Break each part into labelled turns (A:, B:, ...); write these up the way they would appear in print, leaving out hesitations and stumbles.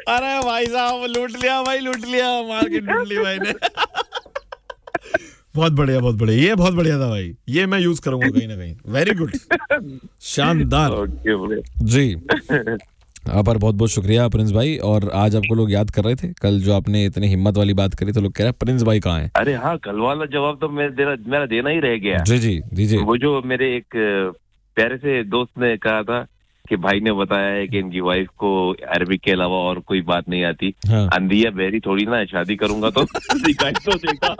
A: अरे भाई साहब लूट लिया भाई, लूट लिया, मार्केट लूट ली भाई ने। बहुत बढ़िया, बहुत बढ़िया, ये बहुत बढ़िया था भाई, ये मैं यूज करूंगा कहीं ना कहीं। वेरी गुड, शानदार।
B: ओके
A: जी, आप पर बहुत बहुत शुक्रिया प्रिंस भाई। और आज आपको लोग याद कर रहे थे, कल जो आपने इतनी हिम्मत वाली बात करी तो लोग कह रहे हैं प्रिंस भाई कहाँ हैं।
B: अरे हाँ, कल वाला जवाब तो मेरा देना ही रह गया।
A: जी जी दीजिए।
B: वो जो मेरे एक प्यारे से दोस्त ने कहा था कि भाई ने बताया है कि इनकी वाइफ को अरबिक के अलावा और कोई बात नहीं आती।
A: हाँ।
B: अंधिया बहरी थोड़ी ना है, शादी करूंगा तो सिखाई तो देगा।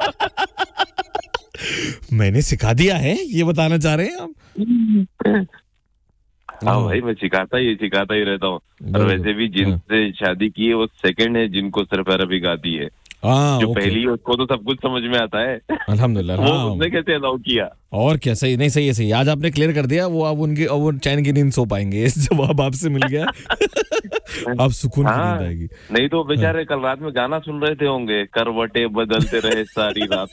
A: मैंने सिखा दिया है, ये बताना चाह रहे हैं आप?
B: हाँ भाई, मैं सिखाता ही रहता हूँ। और वैसे भी जिनसे शादी की है वो सेकंड है जिनको सिर्फ अरबिक आती है। जो पहली है उसको तो सब कुछ समझ में आता है।
A: अल्हम्दुलिल्लाह।
B: वो उसने कैसे अलाउ किया?
A: और क्या, सही नहीं, सही है, सही। आज आपने क्लियर कर दिया, वो अब उनकी अब वो चैन की नींद सो पाएंगे। इस जवाब आपसे मिल गया। अब सुकून की नींद आएगी।
B: नहीं तो बेचारे कल रात में गाना सुन रहे थे होंगे, करवटे बदलते रहे सारी रात।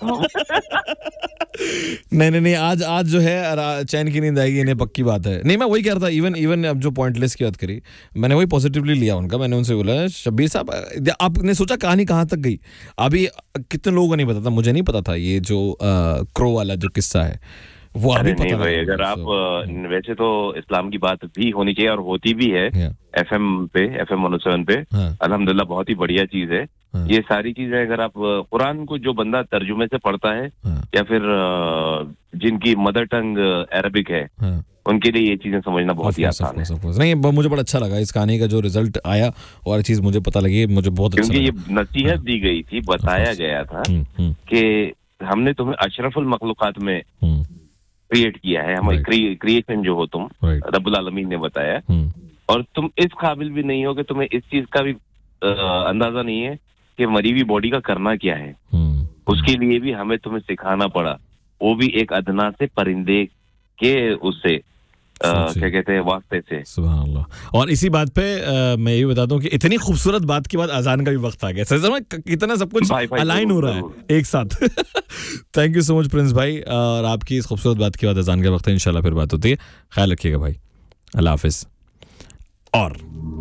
A: नहीं, आज जो है चैन की नींद आएगी इन्हें, पक्की बात है। नहीं, मैं वही कह रहा था, इवन अब जो पॉइंटलेस की बात करी, मैंने वही पॉजिटिवली लिया उनका। मैंने उनसे बोला शब्बीर साहब, आपने सोचा कहानी कहाँ तक गई? अभी कितने लोगों को नहीं पता था, मुझे नहीं पता था ये जो क्रो वाला जो किस्सा है वो अभी पता
B: नहीं भाई, अगर आप वैसे तो इस्लाम की बात भी होनी चाहिए और होती भी है। FM 107 पे अल्हम्दुलिल्लाह बहुत ही बढ़िया चीज है। ये सारी चीजें अगर आप कुरान को जो बंदा तर्जुमे से पढ़ता है या फिर जिनकी मदर टंग अरबिक है, उनके लिए ये चीजें समझना बहुत ही आसान है।
A: नहीं, मुझे बड़ा अच्छा लगा इस कहानी का जो रिजल्ट आया और चीज मुझे पता लगी, मुझे बहुत अच्छा
B: क्योंकि ये नसीहत दी गई थी, बताया गया था कि हमने तुम्हें अशरफुल मखलूकात में क्रिएट किया है, हमारी क्रिएशन जो हो तुम, रब्बुल आलमीन ने बताया। और तुम इस काबिल भी नहीं हो कि तुम्हें इस चीज का भी अंदाजा नहीं है कि मरी हुई बॉडी का करना क्या है। उसके लिए भी हमें तुम्हें सिखाना पड़ा, वो भी एक अदना से परिंदे के उससे क्या कहते हैं वास्ते से।
A: सुभान अल्लाह। और इसी बात पे मैं ये बता दूं कि इतनी खूबसूरत बात के बाद अजान का भी वक्त आ गया। सही कितना सब कुछ अलाइन हो रहा है एक साथ। Thank you so much Prince भाई, और आपकी इस खूबसूरत बात के बाद अजान का वक्त है, इंशाल्लाह फिर बात होती है। ख्याल रखिएगा भाई, अल्लाह हाफिज। और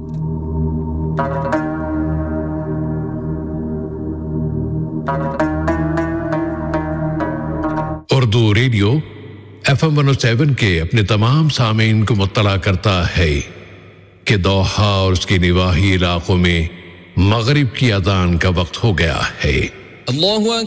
C: उर्दू रेडियो FM 107 के अपने तमाम सामीन को मुत्तला करता है कि दोहा और उसके निवाही इलाकों में मगरिब की अज़ान का वक्त हो गया है।